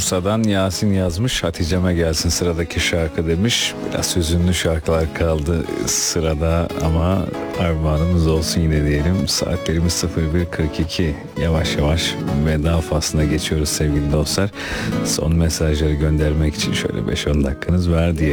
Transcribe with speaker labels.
Speaker 1: Bursa'dan Yasin yazmış. Hatice'me gelsin sıradaki şarkı demiş. Biraz hüzünlü şarkılar kaldı sırada ama armağanımız olsun yine diyelim. Saatlerimiz 01.42. Yavaş yavaş veda faslına geçiyoruz sevgili dostlar. Son mesajları göndermek için şöyle 5-10 dakikanız var diyelim.